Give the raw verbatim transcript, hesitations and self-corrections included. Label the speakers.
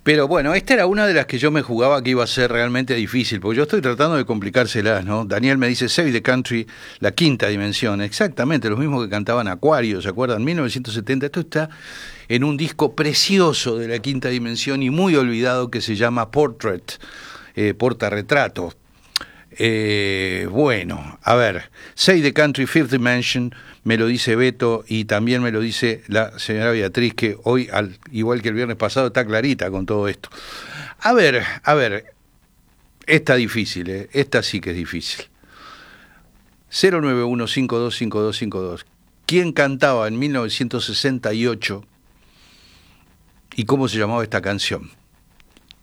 Speaker 1: Pero bueno, esta era una de las que yo me jugaba que iba a ser realmente difícil, porque yo estoy tratando de complicárselas, ¿no? Daniel me dice Save the Country, la quinta dimensión, exactamente, los mismos que cantaban Acuario, ¿se acuerdan? mil novecientos setenta, esto está en un disco precioso de la quinta dimensión y muy olvidado que se llama Portrait, eh, portarretrato. Eh, bueno, a ver, Save the Country, Fifth Dimension, me lo dice Beto y también me lo dice la señora Beatriz, que hoy, al igual que el viernes pasado, está clarita con todo esto. A ver, a ver, esta difícil, ¿eh? Esta sí que es difícil. cero nueve uno cinco dos cinco dos cinco dos. ¿Quién cantaba en mil novecientos sesenta y ocho y cómo se llamaba esta canción?